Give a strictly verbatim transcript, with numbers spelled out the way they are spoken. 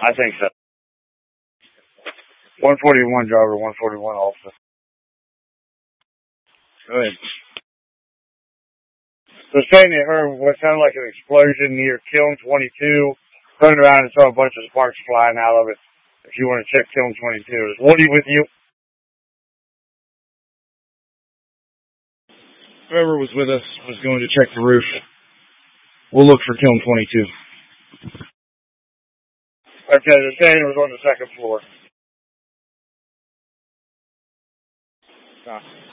I think so. one forty-one driver, one forty-one officer. Go ahead. So saying they heard what sounded like an explosion near Kiln twenty-two, turned around and saw a bunch of sparks flying out of it. If you want to check Kiln twenty-two. Is Woody with you? Whoever was with us was going to check the roof. We'll look for Kiln twenty-two. Okay, they're saying it was on the second floor. Nah.